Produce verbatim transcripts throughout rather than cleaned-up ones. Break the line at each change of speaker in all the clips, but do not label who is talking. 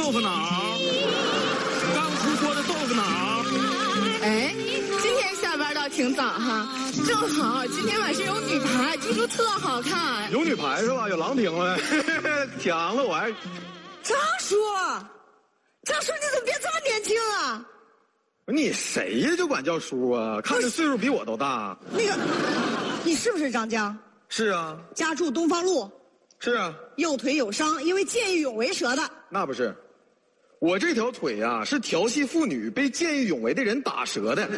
豆腐脑，刚出锅的豆腐脑。
哎，今天下班倒挺早哈，正好今天晚上有女排，听说特好看。
有女排是吧？有郎平了，抢了我还。
张叔，张叔你怎么变这么年轻了？
你谁呀？就管叫叔啊？看着岁数比我都大。
那个，你是不是张江？
是啊。
家住东方路。
是啊。
右腿有伤，因为见义勇为折的。
那不是，我这条腿呀、啊、是调戏妇女被见义勇为的人打折的。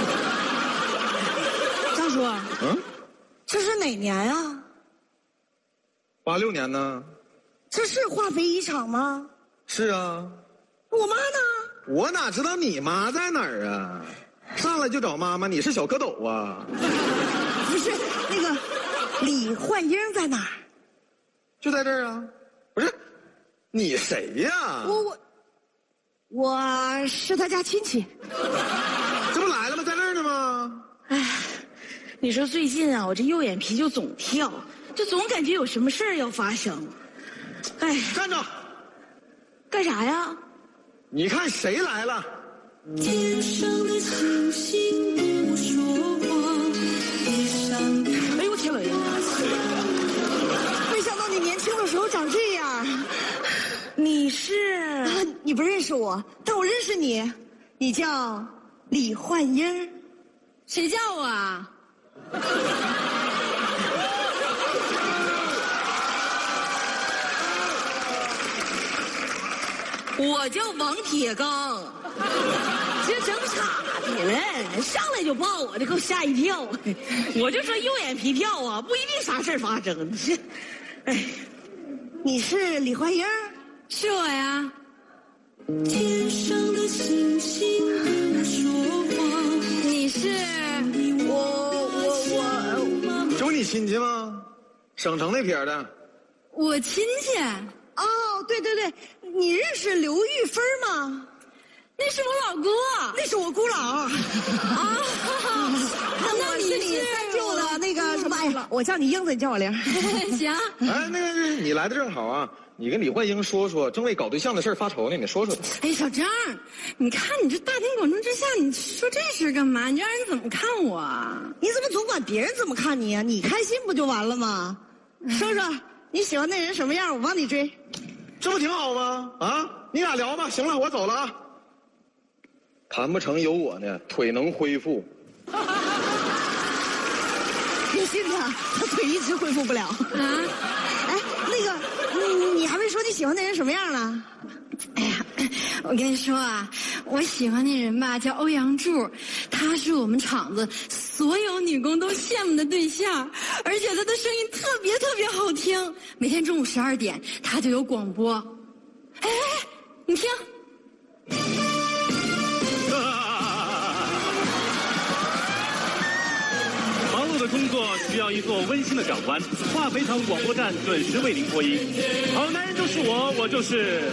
张叔，
嗯，
这是哪年啊？
八六年呢。
这是化肥一厂吗？
是啊。
我妈呢？
我哪知道你妈在哪儿啊？上来就找妈妈，你是小蝌蚪啊？
不是，那个李焕英在哪儿？
就在这儿啊。不是，你谁呀？
我我我是他家亲戚。
这不来了吗？在那儿呢吗？
哎，你说最近啊，我这右眼皮就总跳，就总感觉有什么事儿要发生。哎，
站着！
干啥呀？
你看谁来了？
天上的星星不说话，地上的。
哎呦天哪！
没想到你年轻的时候长这样。
你是、
啊？你不认识我，但我认识你。你叫李焕英。
谁叫我啊？我叫王铁刚。这整傻逼了，上来就抱我，这给我吓一跳。我就说右眼皮跳啊，不一定啥事发生。这，哎，
你是李焕英？
是我呀。
天上的星星不说话。
你是？我我我。
就你亲戚吗？省城那撇的。
我亲戚。
哦，对对对，你认识刘玉芬吗？
那是我老姑，
那是我姑姥。啊，那我是你三舅的那个什么？哎呀，我叫你英子，你叫我玲。
行。
哎，那个你来的正好啊，你跟李焕英说说，正为搞对象的事发愁呢，你说说。
哎，小张，你看你这大庭广众之下，你说这事干嘛？你让人怎么看我啊？
你怎么总管别人怎么看你啊？你开心不就完了吗？说说你喜欢那人什么样，我帮你追。
这不挺好吗？啊，你俩聊吧。行了，我走了啊。谈不成有我呢，腿能恢复。
别信他，他腿一直恢复不了。啊，哎，那个，你你还没说你喜欢那人什么样呢？
哎呀，我跟你说啊，我喜欢那人吧，叫欧阳柱，他是我们厂子所有女工都羡慕的对象，而且他的声音特别特别好听，每天中午十二点他就有广播。哎，你听。
忙碌的工作需要一座温馨的港湾，化肥厂广播站准时为您播音。好男人就是我，我就是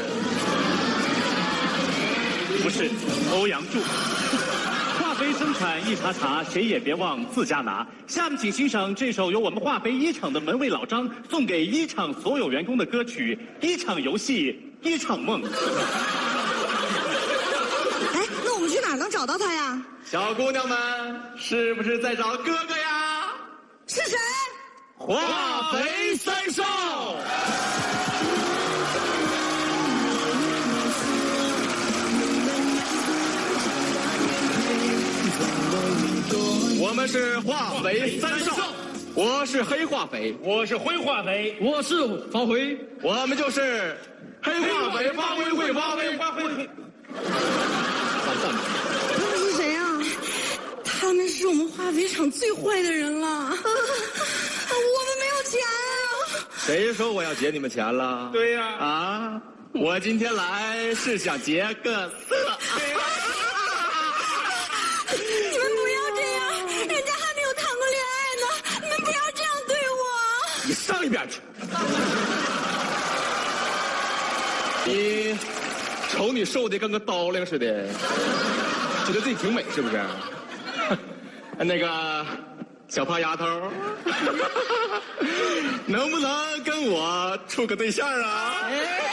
不是欧阳柱。化肥生产一茬茬，谁也别忘自家拿。下面请欣赏这首由我们化肥一厂的门卫老张送给一厂所有员工的歌曲《一场游戏一场梦》。
哎，那我们去哪儿能找到他呀？
小姑娘们，是不是在找哥哥呀？
是谁？
化肥三少。我们是化肥三少，我是黑化肥，
我是灰化肥，
我是发灰，我们就是黑化肥发灰会发灰发灰。
他们是谁啊？
他们是我们化肥厂最坏的人了。啊，我们没有钱啊！
谁说我要劫你们钱了？
对呀、
啊，啊，我今天来是想劫个色。
你们不要这样，人家还没有谈过恋爱呢，你们不要这样对我。
你上一边去！你瞅你瘦的跟个刀令似的，觉得自己挺美是不是？那个小胖丫头，能不能跟我处个对象啊？